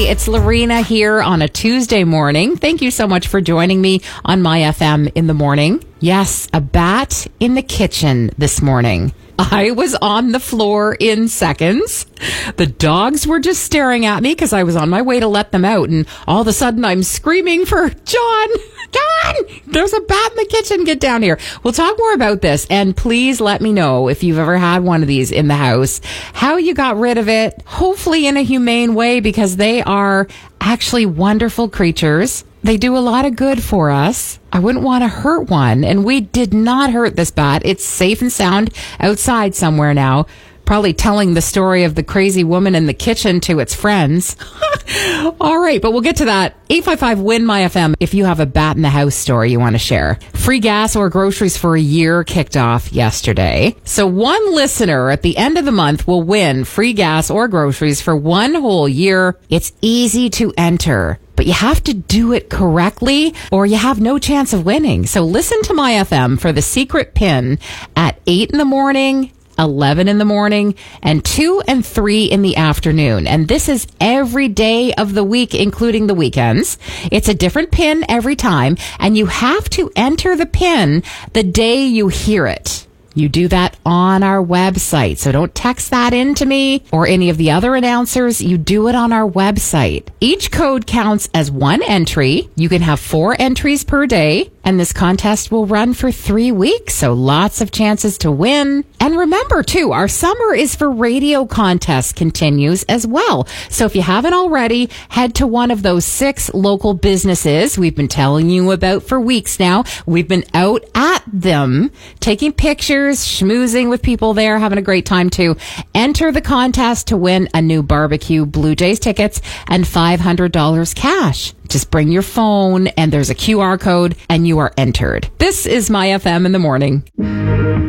it's Lorena here on a Tuesday morning. Thank you so much for joining me on My FM in the morning. Yes, a bat in the kitchen this morning. I was on the floor in seconds. The dogs were just staring at me because I was on my way to let them out. And all of a sudden I'm screaming for John, there's a bat in the kitchen. Get down here. We'll talk more about this. And please let me know if you've ever had one of these in the house, how you got rid of it, hopefully in a humane way, because they are actually wonderful creatures. They do a lot of good for us. I wouldn't want to hurt one. And we did not hurt this bat. It's safe and sound outside somewhere now. Probably telling the story of the crazy woman in the kitchen to its friends. All right, but we'll get to that. 855-WIN-MY-FM if you have a bat in the house story you want to share. Free gas or groceries for a year kicked off yesterday. So one listener at the end of the month will win free gas or groceries for one whole year. It's easy to enter, but you have to do it correctly or you have no chance of winning. So listen to My FM for the secret pin at 8 in the morning, 11 in the morning, and 2 and 3 in the afternoon. And this is every day of the week, including the weekends. It's a different pin every time, and you have to enter the pin the day you hear it. You do that on our website. So don't text that in to me or any of the other announcers. You do it on our website. Each code counts as one entry. You can have 4 entries per day. And this contest will run for 3 weeks, so lots of chances to win. And remember, too, our Summer is for Radio contest continues as well. So if you haven't already, head to one of those 6 local businesses we've been telling you about for weeks now. We've been out at them, taking pictures, schmoozing with people there, having a great time, too. Enter the contest to win a new barbecue, Blue Jays tickets, and $500 cash. Just bring your phone and there's a QR code and you are entered. This is My FM in the morning.